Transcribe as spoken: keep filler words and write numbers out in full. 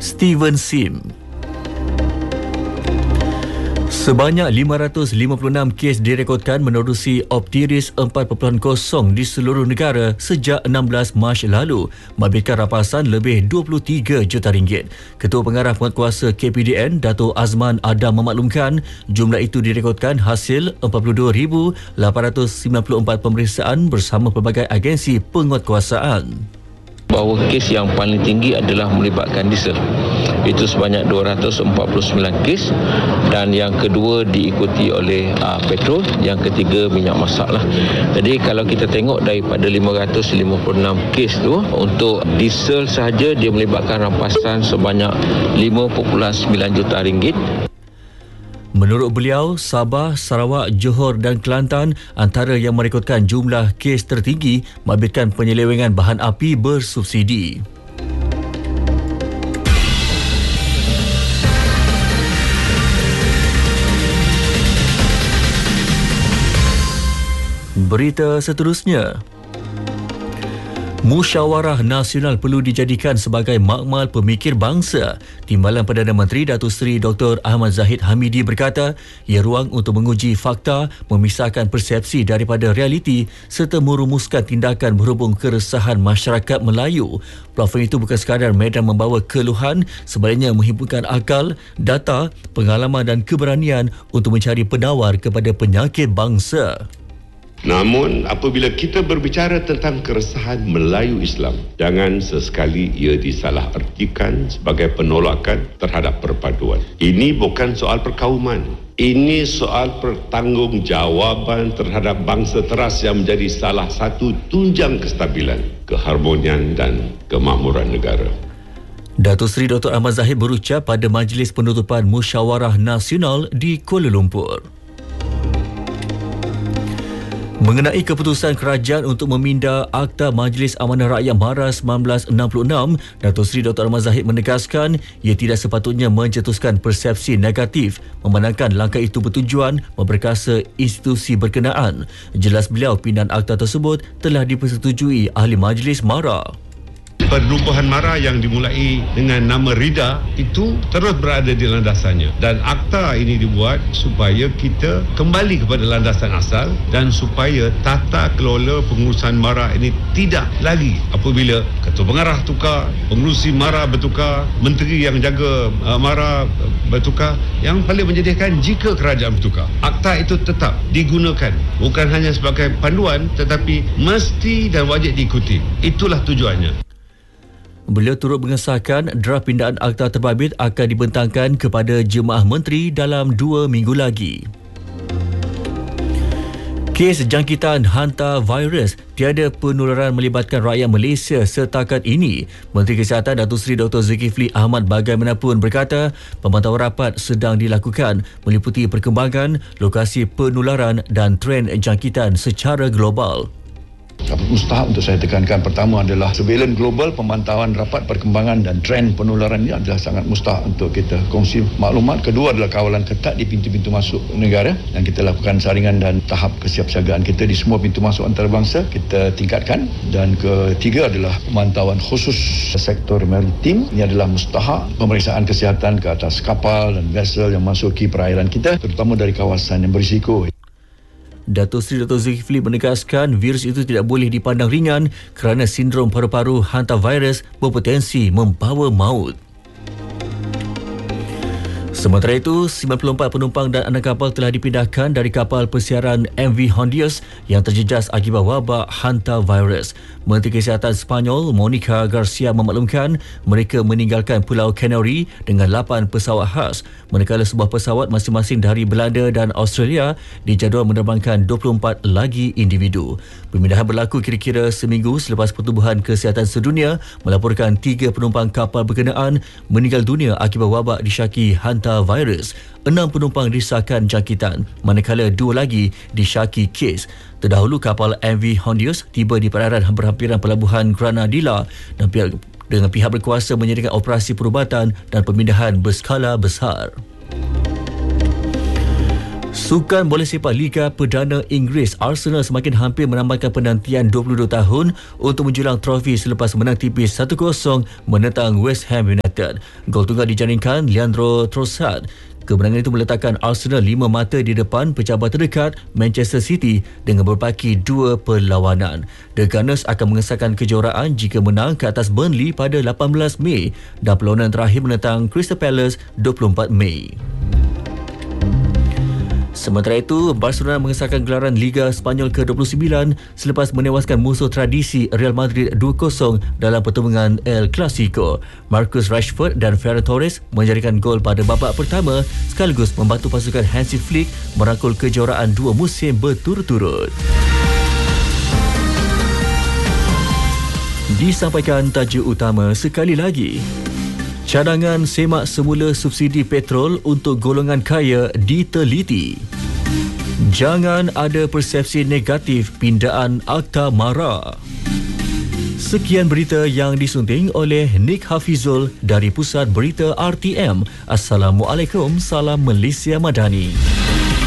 Steven Sim. Sebanyak lima ratus lima puluh enam kes direkodkan menerusi Optiris empat titik kosong di seluruh negara sejak enam belas Mac lalu, memberikan rapasan lebih dua puluh tiga juta ringgit. Ketua Pengarah Penguatkuasa K P D N, Dato' Azman Adam memaklumkan jumlah itu direkodkan hasil empat puluh dua ribu lapan ratus sembilan puluh empat pemeriksaan bersama pelbagai agensi penguatkuasaan. Bahawa kes yang paling tinggi adalah melibatkan diesel. Itu sebanyak dua ratus empat puluh sembilan kes, dan yang kedua diikuti oleh uh, petrol, yang ketiga minyak masak lah. Jadi kalau kita tengok daripada lima ratus lima puluh enam kes tu, untuk diesel sahaja dia melibatkan rampasan sebanyak lima perpuluhan sembilan juta ringgit. Menurut beliau, Sabah, Sarawak, Johor dan Kelantan antara yang merekodkan jumlah kes tertinggi membabitkan penyelewengan bahan api bersubsidi. Berita seterusnya. Musyawarah Nasional perlu dijadikan sebagai makmal pemikir bangsa. Timbalan Perdana Menteri Datuk Seri Doktor Ahmad Zahid Hamidi berkata, ia ruang untuk menguji fakta, memisahkan persepsi daripada realiti serta merumuskan tindakan berhubung keresahan masyarakat Melayu. Platform itu bukan sekadar medan membawa keluhan, sebaliknya menghimpunkan akal, data, pengalaman dan keberanian untuk mencari penawar kepada penyakit bangsa. Namun apabila kita berbicara tentang keresahan Melayu Islam, jangan sesekali ia disalahartikan sebagai penolakan terhadap perpaduan. Ini bukan soal perkauman. Ini soal pertanggungjawaban terhadap bangsa teras yang menjadi salah satu tunjang kestabilan, keharmonian dan kemakmuran negara. Datuk Seri Doktor Ahmad Zahid berucap pada Majlis Penutupan Musyawarah Nasional di Kuala Lumpur. Mengenai keputusan kerajaan untuk meminda Akta Majlis Amanah Rakyat MARA seribu sembilan ratus enam puluh enam, Datuk Seri Doktor Ahmad Zahid menegaskan ia tidak sepatutnya mencetuskan persepsi negatif, memandangkan langkah itu bertujuan memperkasa institusi berkenaan. Jelas beliau, pindahan akta tersebut telah dipersetujui Ahli Majlis MARA. Perubahan MARA yang dimulai dengan nama RIDA itu terus berada di landasannya, dan akta ini dibuat supaya kita kembali kepada landasan asal dan supaya tata kelola pengurusan MARA ini tidak lagi apabila Ketua Pengarah tukar, pengurusi MARA bertukar, menteri yang jaga uh, MARA bertukar. Yang paling menjadikan jika kerajaan bertukar, akta itu tetap digunakan bukan hanya sebagai panduan tetapi mesti dan wajib diikuti. Itulah tujuannya. Beliau turut mengesahkan draft pindaan akta terbabit akan dibentangkan kepada Jemaah Menteri dalam dua minggu lagi. Kes jangkitan hantavirus tiada penularan melibatkan rakyat Malaysia setakat ini. Menteri Kesihatan Datuk Seri Doktor Zulkifli Ahmad bagaimanapun berkata, pemantauan rapat sedang dilakukan meliputi perkembangan, lokasi penularan dan trend jangkitan secara global. Mustahak untuk saya tekankan, pertama adalah surveillance global, pemantauan rapat perkembangan dan trend penularan ini adalah sangat mustahak untuk kita kongsi maklumat. Kedua adalah kawalan ketat di pintu-pintu masuk negara, dan kita lakukan saringan dan tahap kesiapsiagaan kita di semua pintu masuk antarabangsa kita tingkatkan. Dan ketiga adalah pemantauan khusus sektor maritim. Ini adalah mustahak pemeriksaan kesihatan ke atas kapal dan vessel yang masuki perairan kita, terutama dari kawasan yang berisiko. Datuk Seri Doktor Zulkifli menegaskan virus itu tidak boleh dipandang ringan kerana sindrom paru-paru hantavirus berpotensi membawa maut. Sementara itu, sembilan puluh empat penumpang dan anak kapal telah dipindahkan dari kapal persiaran M V Hondius yang terjejas akibat wabak hantavirus. Menteri Kesihatan Sepanyol, Monica Garcia memaklumkan mereka meninggalkan Pulau Canary dengan lapan pesawat khas, manakala sebuah pesawat masing-masing dari Belanda dan Australia dijadual menerbangkan dua puluh empat lagi individu. Pemindahan berlaku kira-kira seminggu selepas Pertubuhan Kesihatan Sedunia melaporkan tiga penumpang kapal berkenaan meninggal dunia akibat wabak disyaki hantavirus. Virus. Enam penumpang disahkan jangkitan, manakala dua lagi disyaki kes. Terdahulu kapal M V Hondius tiba di perairan hampir-hampiran pelabuhan Granadilla dan pihak, dengan pihak berkuasa menyediakan operasi perubatan dan pemindahan berskala besar. Sukan bola sepak Liga Perdana Inggeris, Arsenal semakin hampir menambahkan penantian dua puluh dua tahun untuk menjulang trofi selepas menang tipis satu kosong menentang West Ham United. Gol tunggal dijaringkan Leandro Trossard. Kemenangan itu meletakkan Arsenal lima mata di depan pencabar terdekat Manchester City dengan berbaki dua perlawanan. The Gunners akan mengesahkan kejuaraan jika menang ke atas Burnley pada lapan belas Mei dan perlawanan terakhir menentang Crystal Palace dua puluh empat Mei. Sementara itu, Barcelona mengesahkan gelaran Liga Spanyol ke dua puluh sembilan selepas menewaskan musuh tradisi Real Madrid dua kosong dalam pertandingan El Clasico. Marcus Rashford dan Ferran Torres menjaringkan gol pada babak pertama sekaligus membantu pasukan Hansi Flick merangkul kejuaraan dua musim berturut-turut. Disampaikan tajuk utama sekali lagi. Cadangan semak semula subsidi petrol untuk golongan kaya diteliti. Jangan ada persepsi negatif pindaan Akta Mara. Sekian berita yang disunting oleh Nick Hafizul dari Pusat Berita R T M. Assalamualaikum, salam Malaysia Madani.